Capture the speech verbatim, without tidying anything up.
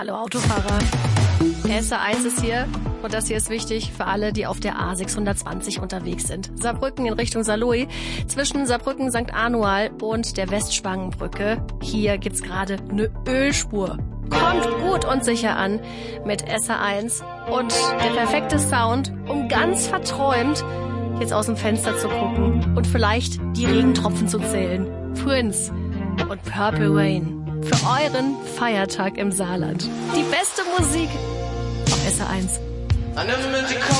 Hallo Autofahrer. S A eins ist hier und das hier ist wichtig für alle, die auf der A sechshundertzwanzig unterwegs sind. Saarbrücken in Richtung Saarlouis, zwischen Saarbrücken Sankt Anual und der Westspangenbrücke. Hier gibt's gerade eine Ölspur. Kommt gut und sicher an mit S A eins und der perfekte Sound, um ganz verträumt jetzt aus dem Fenster zu gucken und vielleicht die Regentropfen zu zählen. Prince und Purple Rain. Für euren Feiertag im Saarland. Die beste Musik auf S A eins.